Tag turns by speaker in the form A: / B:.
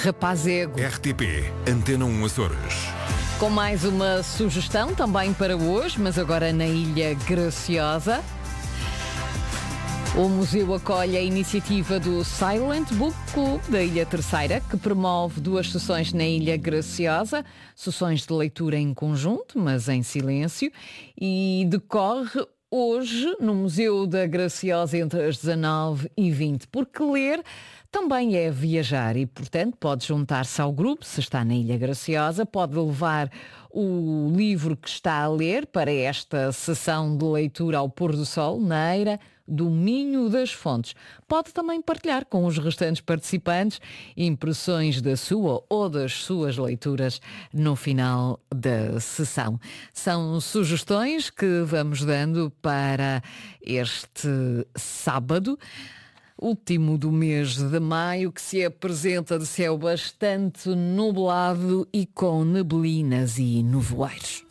A: Rapazego.
B: RTP Antena 1 Açores.
A: Com mais uma sugestão também para hoje, mas agora na Ilha Graciosa. O museu acolhe a iniciativa do Silent Book Club da Ilha Terceira, que promove 2 sessões na Ilha Graciosa, sessões de leitura em conjunto, mas em silêncio, e decorre hoje no Museu da Graciosa entre as 19 e 20, porque ler também é viajar e, portanto, pode juntar-se ao grupo, se está na Ilha Graciosa, pode levar o livro que está a ler para esta sessão de leitura ao pôr do sol, na Eira do Minho das Fontes. Pode também partilhar com os restantes participantes impressões da sua ou das suas leituras no final da sessão. São sugestões que vamos dando para este sábado, último do mês de maio, que se apresenta de céu bastante nublado e com neblinas e nevoeiros.